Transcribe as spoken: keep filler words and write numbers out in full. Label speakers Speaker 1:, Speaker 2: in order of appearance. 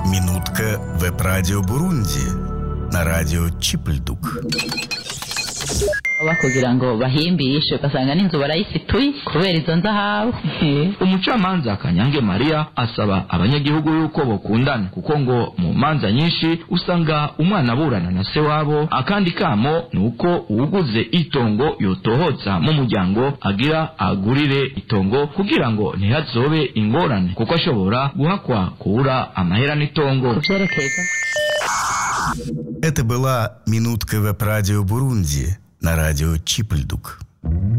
Speaker 1: Минутка веб-радио Бурунди на радио Чипльдук.
Speaker 2: Kugira ngo bahimbishe ugasanga n'inzu barayifituye kubera izo nzahabu.
Speaker 3: Umucamanza Kanyange Maria asaba abanyagihugu yuko bokundana kuko ngo mu manza nyinshi usanga umwana aburana na se wabo, akandi kamo nuko uguze itongo yotohotsa mu muryango agira agurire itongo kugira ngo ntihazobe ingorane kuko ashobora guhakwa kubura amahera n'itongo.
Speaker 1: Это была минутка веб-радио Бурунди на радио Чипльдук.